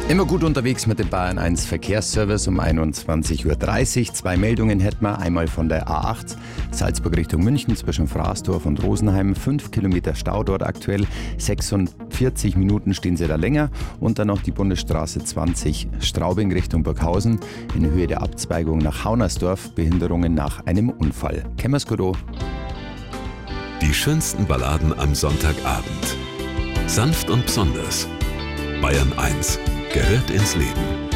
Immer gut unterwegs mit dem Bayern 1 Verkehrsservice um 21:30 Uhr. 2 Meldungen hätten wir. Einmal von der A8 Salzburg Richtung München zwischen Fraßdorf und Rosenheim. 5 Kilometer Stau dort aktuell. 46 Minuten stehen sie da länger. Und dann noch die Bundesstraße 20 Straubing Richtung Burghausen in Höhe der Abzweigung nach Haunersdorf. Behinderungen nach einem Unfall. Kämmersgodo. Die schönsten Balladen am Sonntagabend. Sanft und besonders. Bayern 1 gehört ins Leben.